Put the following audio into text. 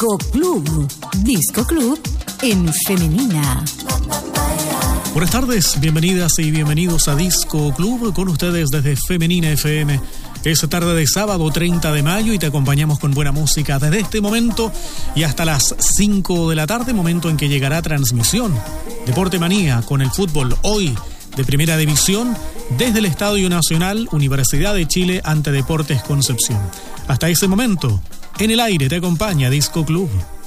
Disco Club. Disco Club en femenina. Buenas tardes, bienvenidas y bienvenidos a Disco Club, con ustedes desde Femenina FM. Es tarde de sábado 30 de mayo y te acompañamos con buena música desde este momento y hasta las 5 de la tarde, momento en que llegará transmisión Deporte Manía con el fútbol hoy de Primera División desde el Estadio Nacional Universidad de Chile ante Deportes Concepción. Hasta ese momento, en el aire te acompaña Disco Club.